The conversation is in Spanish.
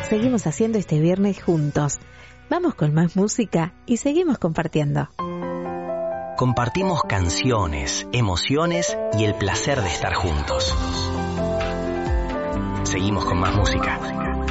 seguimos haciendo este viernes juntos. Vamos con más música y seguimos compartiendo. Compartimos canciones, emociones y el placer de estar juntos. Seguimos con más música.